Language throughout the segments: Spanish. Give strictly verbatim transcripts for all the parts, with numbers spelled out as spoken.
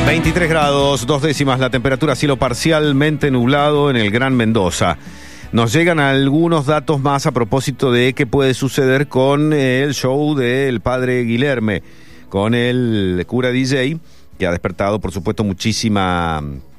veintitrés grados, dos décimas la temperatura, cielo parcialmente nublado en el Gran Mendoza. Nos llegan algunos datos más a propósito de qué puede suceder con el show del padre Guilherme, con el cura D J, que ha despertado, por supuesto, muchísima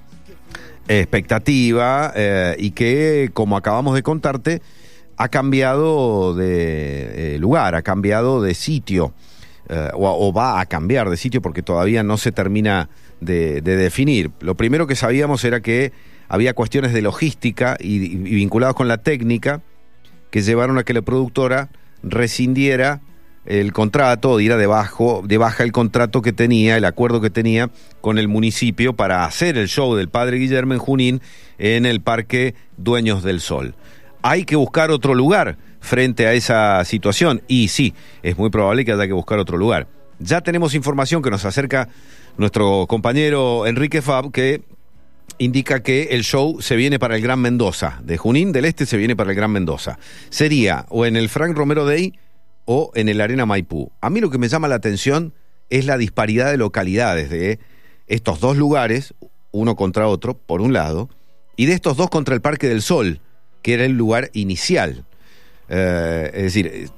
expectativa eh, y que, como acabamos de contarte, ha cambiado de eh, lugar, ha cambiado de sitio, eh, o, o va a cambiar de sitio porque todavía no se termina de, de definir. Lo primero que sabíamos era que había cuestiones de logística y, y vinculados con la técnica que llevaron a que la productora rescindiera el contrato, diera debajo, de baja el contrato que tenía, el acuerdo que tenía con el municipio para hacer el show del padre Guillermo en Junín en el Parque Dueños del Sol. Hay que buscar otro lugar frente a esa situación y sí, es muy probable que haya que buscar otro lugar. Ya tenemos información que nos acerca nuestro compañero Enrique Fab, que indica que el show se viene para el Gran Mendoza, de Junín del Este se viene para el Gran Mendoza. Sería o en el Frank Romero Day o en el Arena Maipú. A mí lo que me llama la atención es la disparidad de localidades de estos dos lugares, uno contra otro, por un lado, y de estos dos contra el Parque del Sol, que era el lugar inicial. Eh, es decir,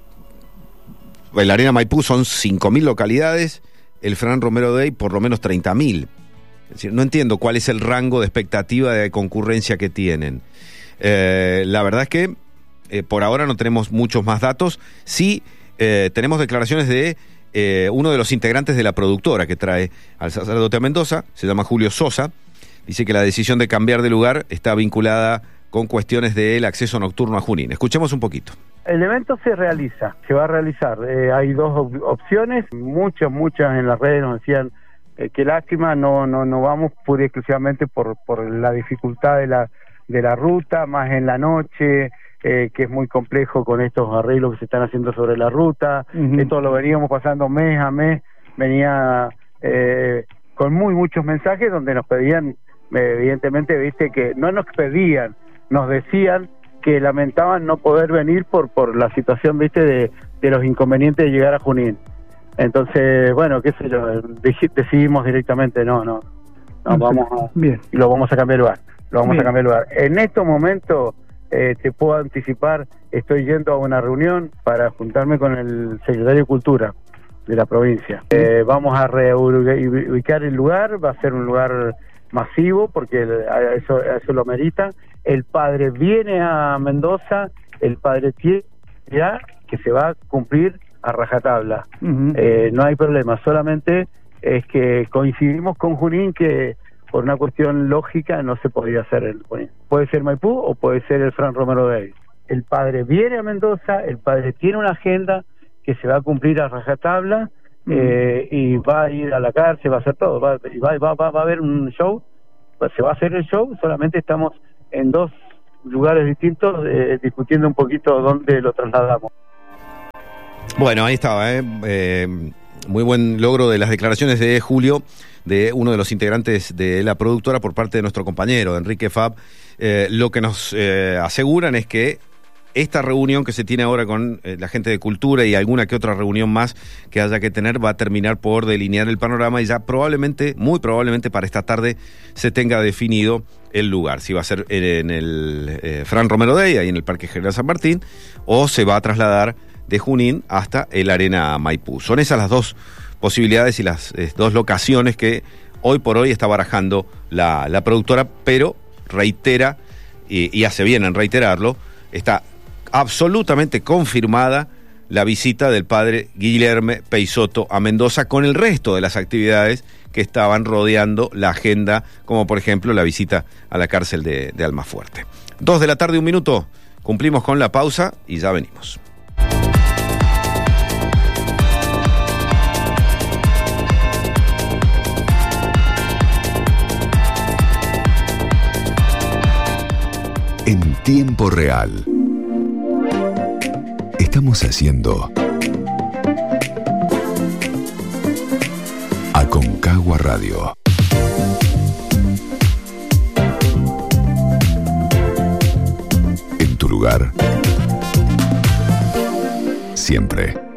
el Arena Maipú son cinco mil localidades, el Fran Romero Day por lo menos treinta mil. Es decir, no entiendo cuál es el rango de expectativa de concurrencia que tienen. Eh, la verdad es que eh, por ahora no tenemos muchos más datos. Sí eh, tenemos declaraciones de eh, uno de los integrantes de la productora que trae al sacerdote a Mendoza, se llama Julio Sosa. Dice que la decisión de cambiar de lugar está vinculada con cuestiones del acceso nocturno a Junín. Escuchemos un poquito. El evento se realiza, se va a realizar. Eh, hay dos op- opciones, muchas, muchas en las redes nos decían eh, qué lástima, no no no vamos pura y exclusivamente por por la dificultad de la de la ruta, más en la noche, eh, que es muy complejo con estos arreglos que se están haciendo sobre la ruta. Uh-huh. Esto lo veníamos pasando mes a mes, venía eh, con muy muchos mensajes donde nos pedían, eh, evidentemente, viste que no nos pedían, nos decían que lamentaban no poder venir por por la situación, viste, de, de los inconvenientes de llegar a Junín. Entonces, bueno, qué sé yo, decidimos directamente, no, no, no vamos a, bien, lo vamos a cambiar de lugar, lo vamos bien. a cambiar de lugar. En estos momentos, eh, te puedo anticipar, estoy yendo a una reunión para juntarme con el secretario de Cultura de la provincia. Eh, vamos a reubicar el lugar, va a ser un lugar masivo porque eso, eso lo merita. El padre viene a Mendoza, el padre tiene ya que se va a cumplir a rajatabla. Uh-huh. Eh, no hay problema, solamente es que coincidimos con Junín que por una cuestión lógica no se podía hacer el Junín. Puede ser Maipú o puede ser el Fran Romero Day. El padre viene a Mendoza, el padre tiene una agenda que se va a cumplir a rajatabla. Uh-huh. eh, y va a ir a la cárcel, va a hacer todo, va, va, va, va, va a haber un show, pues se va a hacer el show, solamente estamos en dos lugares distintos eh, discutiendo un poquito dónde lo trasladamos. Bueno, ahí estaba, ¿eh? Eh, muy buen logro de las declaraciones de Julio, de uno de los integrantes de la productora por parte de nuestro compañero Enrique Fab. Eh, lo que nos eh, aseguran es que esta reunión que se tiene ahora con eh, la gente de cultura y alguna que otra reunión más que haya que tener va a terminar por delinear el panorama y ya probablemente, muy probablemente para esta tarde se tenga definido el lugar, si va a ser en el eh, Fran Romero Day, ahí en el Parque General San Martín, o se va a trasladar de Junín hasta el Arena Maipú. Son esas las dos posibilidades y las eh, dos locaciones que hoy por hoy está barajando la, la productora, pero reitera, y, y hace bien en reiterarlo, está absolutamente confirmada la visita del padre Guilherme Peixoto a Mendoza con el resto de las actividades que estaban rodeando la agenda, como por ejemplo la visita a la cárcel de, de Almafuerte. Dos de la tarde, un minuto, cumplimos con la pausa y ya venimos. En tiempo real. Estamos haciendo Aconcagua Radio. En tu lugar. Siempre.